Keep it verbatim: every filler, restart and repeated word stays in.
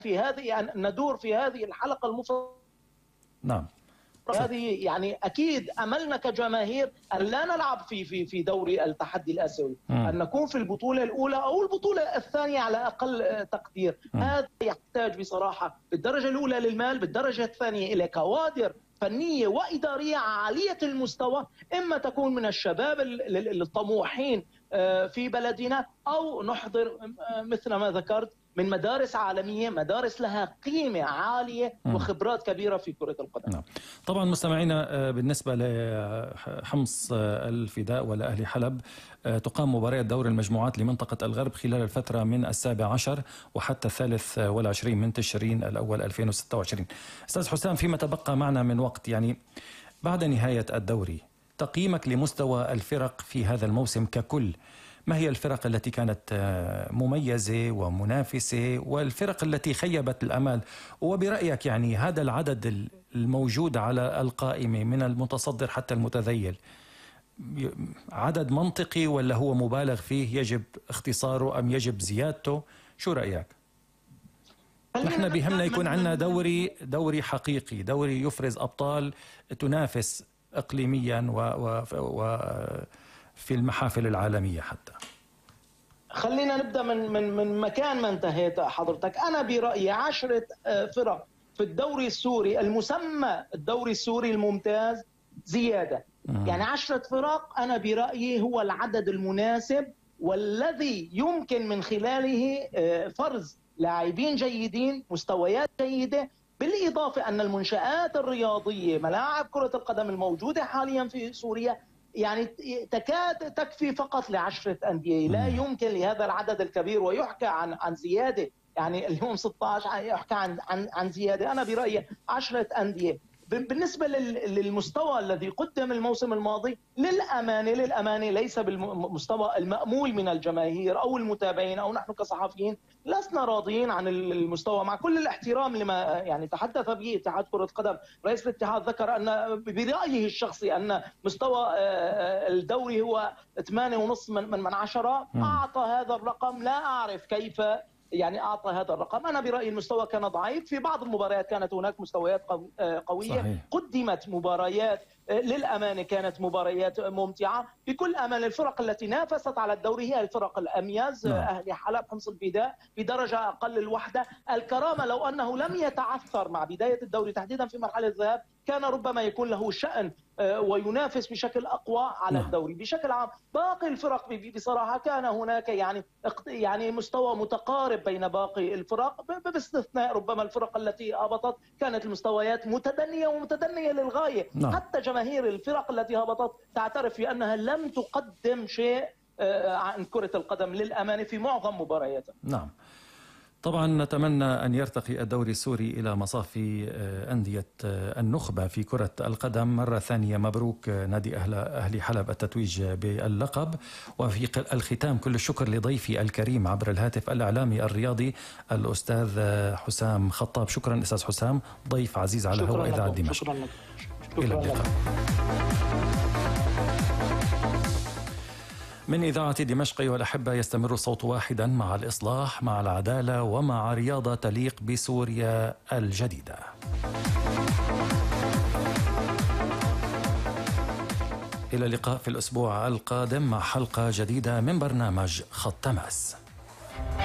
في هذه أن ندور في هذه الحلقة المفصلة. نعم. هذه يعني اكيد املنا كجماهير ان لا نلعب في في في دوري التحدي الاسيوي، ان نكون في البطوله الاولى او البطوله الثانيه على اقل تقدير. مم. هذا يحتاج بصراحه بالدرجه الاولى للمال، بالدرجه الثانيه الى كوادر فنيه واداريه عاليه المستوى، اما تكون من الشباب الطموحين في بلدنا او نحضر مثل ما ذكرت من مدارس عالمية، مدارس لها قيمة عالية وخبرات كبيرة في كرة القدم. نعم. طبعا مستمعينا، بالنسبة لحمص الفداء والأهلي حلب تقام مباريات دور المجموعات لمنطقة الغرب خلال الفترة من السابع عشر وحتى الثالث والعشرين من تشرين الأول ألفين وستة وعشرين. أستاذ حسام، فيما تبقى معنا من وقت، يعني بعد نهاية الدوري، تقييمك لمستوى الفرق في هذا الموسم ككل، ما هي الفرق التي كانت مميزة ومنافسة والفرق التي خيبت الأمال؟ وبرأيك يعني هذا العدد الموجود على القائمة من المتصدر حتى المتذيل عدد منطقي ولا هو مبالغ فيه يجب اختصاره أم يجب زيادته؟ شو رأيك؟ نحن بهمنا يكون عندنا دوري دوري حقيقي، دوري يفرز أبطال تنافس إقليميا و, و, و في المحافل العالمية حتى. خلينا نبدأ من من من مكان ما انتهيت حضرتك. أنا برأيي عشرة فرق في الدوري السوري المسمى الدوري السوري الممتاز زيادة. مم. يعني عشرة فرق أنا برأيي هو العدد المناسب والذي يمكن من خلاله فرز لاعبين جيدين، مستويات جيدة، بالإضافة أن المنشآت الرياضية، ملاعب كرة القدم الموجودة حاليا في سوريا يعني تكاد تكفي فقط لعشرة أندية. لا يمكن لهذا العدد الكبير ويحكى عن عن زيادة، يعني اليوم ستة عشر يحكى عن عن عن زيادة. أنا برأيي عشرة أندية. بالنسبة للمستوى الذي قدم الموسم الماضي، للأمانة للأمانة ليس بالمستوى المأمول من الجماهير أو المتابعين أو نحن كصحفيين لسنا راضيين عن المستوى، مع كل الاحترام لما يعني تحدث به اتحاد كرة القدم. رئيس الاتحاد ذكر أن برأيه الشخصي أن مستوى الدوري هو ثمانية ونصف من من عشرة. أعطى هذا الرقم، لا أعرف كيف يعني أعطى هذا الرقم. أنا برأيي المستوى كان ضعيف. في بعض المباريات كانت هناك مستويات قوية. صحيح. قدمت مباريات للأمانة كانت مباريات ممتعة. بكل أمانة الفرق التي نافست على الدوري هي الفرق الأمياز. نعم. أهلي حلب، حمص الفداء بدرجة أقل الوحدة. الكرامة لو أنه لم يتعثر مع بداية الدوري تحديدا في مرحلة الذهاب كان ربما يكون له شأن وينافس بشكل أقوى على الدوري. بشكل عام باقي الفرق بصراحة كان هناك يعني يعني مستوى متقارب بين باقي الفرق، باستثناء ربما الفرق التي هبطت كانت المستويات متدنية ومتدنية للغاية. نعم. حتى جماهير الفرق التي هبطت تعترف بأنها لم تقدم شيء عن كرة القدم للأمانة في معظم مبارياتها. نعم. طبعا نتمنى أن يرتقي الدوري السوري إلى مصافي أندية النخبة في كرة القدم. مرة ثانية مبروك نادي أهل أهلي حلب التتويج باللقب. وفي الختام كل الشكر لضيفي الكريم عبر الهاتف الإعلامي الرياضي الأستاذ حسام خطاب. شكرا أستاذ حسام، ضيف عزيز على هواء إذاعة دمشق. شكرا لك. إلى اللقاء. من إذاعة دمشق أيها الأحبة، يستمر الصوت واحدا مع الإصلاح، مع العدالة، ومع رياضة تليق بسوريا الجديدة. إلى اللقاء في الأسبوع القادم مع حلقة جديدة من برنامج خط تماس.